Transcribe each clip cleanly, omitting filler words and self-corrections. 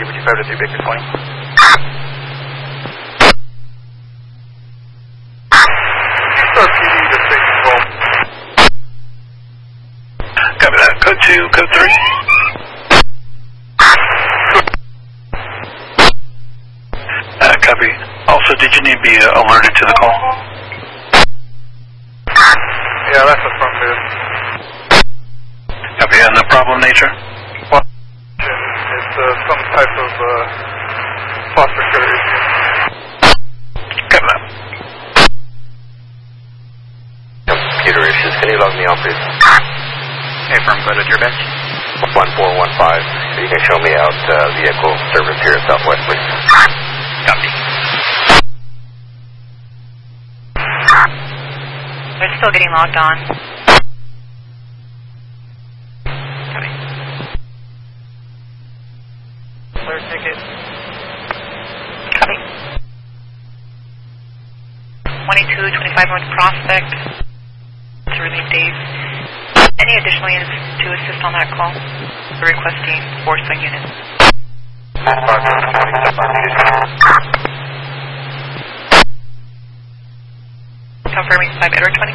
355 to 3 Baker 20. Start PD to station 12. Copy that. Code 2, code 3. Copy. Also, did you need to be alerted to the call? Yeah, that's a front bid. Copy. And the problem nature? It's some type of foster care issue. Copy that. Computer issues. Can you log me on, please? Hey, firm, go to your bench. 1415. You can show me out vehicle service here at Southwest, please. Copy. They're still getting logged on. Copy. Clear ticket. Copy. 2225 North Prospect. To relief days. Any additional units to assist on that call? We're requesting 4 swing units. Confirming 5 Edward 20.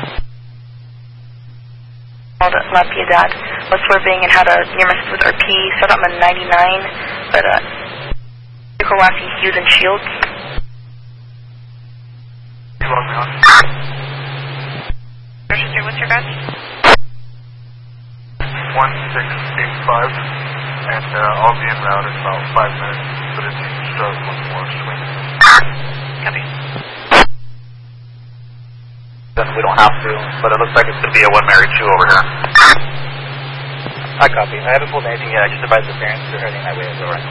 Called La Piedad was swerving and had a near miss with RP, set up on 99, but vehicle last Hughes and Shields. You log me on. Register, what's your badge? 1685, and I'll be en route in about 5 minutes, but if you can start one more swing. Copy. We don't have to, but it looks like it's going to be a 1 Mary 2 over here. I copy. I haven't pulled anything yet. I just advised the parents they're heading that way as well, right?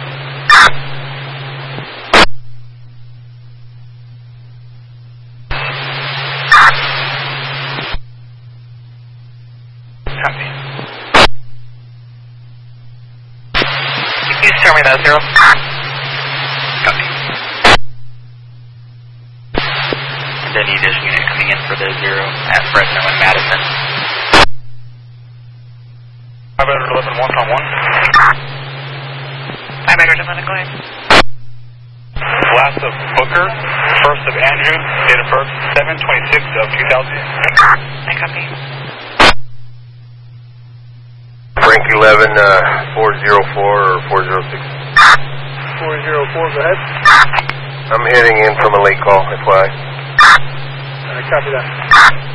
Copy. Can you tell me that, 0? Copy. And then you just unit coming in for the 0 at Fresno and Madison. 511, 1 on 1. 511, go ahead. Last of Booker, first of Andrew, date of birth 7/26 of 2000. I copy. Frank 11, 404 or 406. 404, go ahead. I'm heading in from a late call, FYI. Copy that.